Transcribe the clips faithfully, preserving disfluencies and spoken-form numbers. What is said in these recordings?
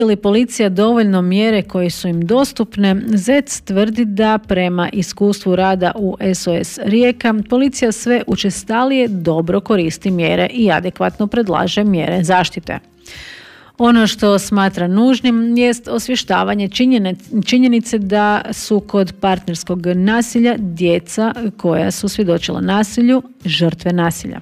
li policija dovoljno mjere koje su im dostupne, Zec tvrdi da prema iskustvu rada u S O S Rijeka policija sve učestalije dobro koristi mjere i adekvatno predlaže mjere zaštite. Ono što smatra nužnim jest osvještavanje činjenice da su kod partnerskog nasilja djeca koja su svjedočila nasilju žrtve nasilja.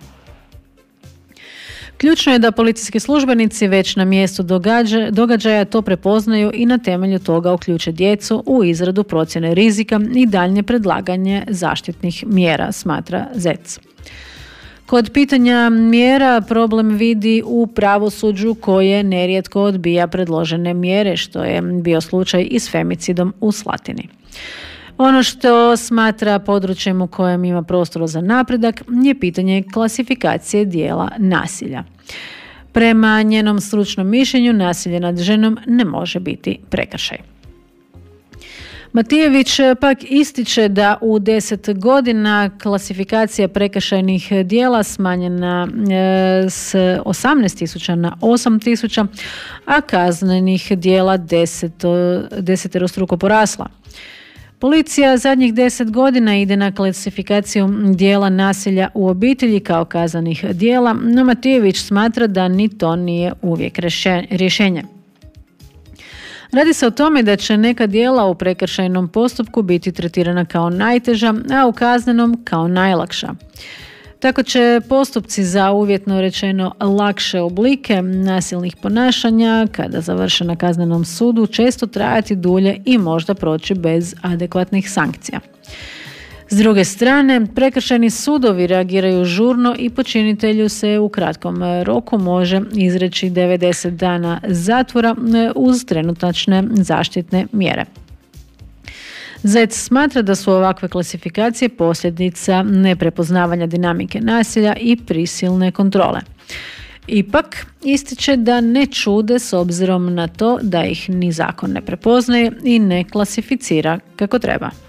Ključno je da policijski službenici već na mjestu događa, događaja to prepoznaju i na temelju toga uključe djecu u izradu procjene rizika i daljnje predlaganje zaštitnih mjera, smatra Zec. Kod pitanja mjera problem vidi u pravosuđu koje nerijetko odbija predložene mjere, što je bio slučaj i s femicidom u Slatini. Ono što smatra područjem u kojem ima prostora za napredak je pitanje klasifikacije dijela nasilja. Prema njenom stručnom mišljenju, nasilje nad ženom ne može biti prekršaj. Matijević pak ističe da u deset godina klasifikacija prekršajnih dijela smanjena e, s osamnaest tisuća na osam tisuća, a kaznenih dijela deseterostruko porasla. Policija zadnjih deset godina ide na klasifikaciju dijela nasilja u obitelji kao kaznenih dijela, no Matijević smatra da ni to nije uvijek rješenje. Radi se o tome da će neka djela u prekršajnom postupku biti tretirana kao najteža, a u kaznenom kao najlakša. Tako će postupci za uvjetno rečeno lakše oblike nasilnih ponašanja, kada završe na kaznenom sudu, često trajati dulje i možda proći bez adekvatnih sankcija. S druge strane, prekršajni sudovi reagiraju žurno i počinitelju se u kratkom roku može izreći devedeset dana zatvora uz trenutačne zaštitne mjere. Zec smatra da su ovakve klasifikacije posljedica neprepoznavanja dinamike nasilja i prisilne kontrole. Ipak, ističe da ne čude s obzirom na to da ih ni zakon ne prepoznaje i ne klasificira kako treba.